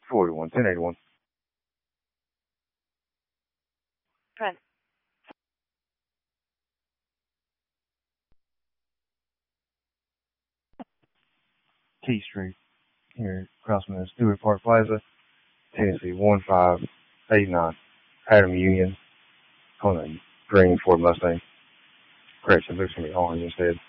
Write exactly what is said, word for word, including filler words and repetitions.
forty-one, ten eighty-one. Press. T Street, here across from the Stewart Park Plaza, Tennessee, one five eight nine. Adam Union on a green Ford Mustang. Correction, looks to be orange instead.